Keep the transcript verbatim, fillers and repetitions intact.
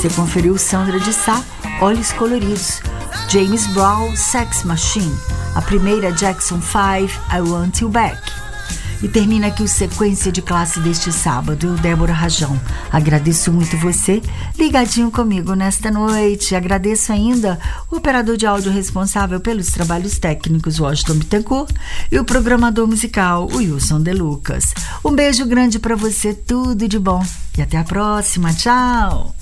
Você conferiu Sandra de Sá, Olhos Coloridos, James Brown, Sex Machine, a primeira Jackson five, I Want You Back. E termina aqui o Sequência de Classe deste sábado. Eu, Débora Rajão, agradeço muito você ligadinho comigo nesta noite. Agradeço ainda o operador de áudio responsável pelos trabalhos técnicos, Washington Bittencourt, e o programador musical, o Wilson De Lucas. Um beijo grande para você, tudo de bom. E até a próxima. Tchau!